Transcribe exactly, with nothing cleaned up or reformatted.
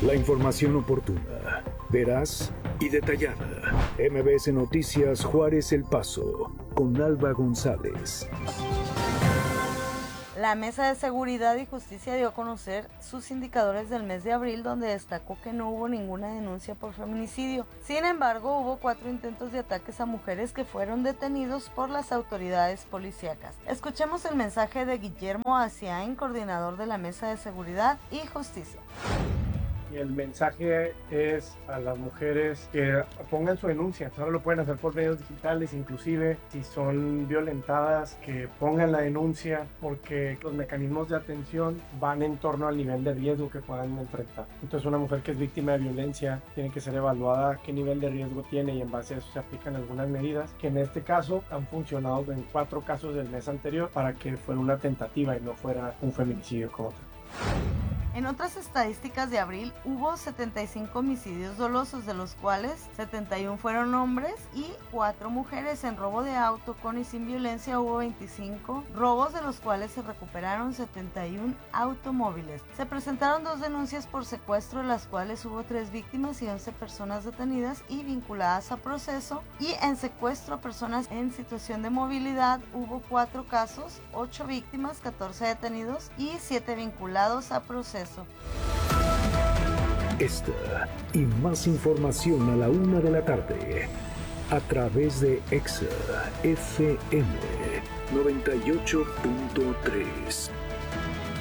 La información oportuna, veraz y detallada. M B S Noticias Juárez El Paso, con Alba González. La Mesa de Seguridad y Justicia dio a conocer sus indicadores del mes de abril, donde destacó que no hubo ninguna denuncia por feminicidio. Sin embargo, hubo cuatro intentos de ataques a mujeres que fueron detenidos por las autoridades policíacas. Escuchemos el mensaje de Guillermo Aciain, coordinador de la Mesa de Seguridad y Justicia. Y el mensaje es a las mujeres que pongan su denuncia. Ahora lo pueden hacer por medios digitales, inclusive si son violentadas, que pongan la denuncia, porque los mecanismos de atención van en torno al nivel de riesgo que puedan enfrentar. Entonces, una mujer que es víctima de violencia tiene que ser evaluada qué nivel de riesgo tiene, y en base a eso se aplican algunas medidas que en este caso han funcionado en cuatro casos del mes anterior para que fuera una tentativa y no fuera un feminicidio como tal. En otras estadísticas de abril hubo setenta y cinco homicidios dolosos, de los cuales setenta y uno fueron hombres y cuatro mujeres. En robo de auto con y sin violencia hubo veinticinco robos, de los cuales se recuperaron setenta y uno automóviles. Se presentaron dos denuncias por secuestro, de las cuales hubo tres víctimas y once personas detenidas y vinculadas a proceso. Y en secuestro a personas en situación de movilidad hubo cuatro casos, ocho víctimas, catorce detenidos y siete vinculados a proceso. Esta y más información a la una de la tarde a través de Exa F M noventa y ocho punto tres.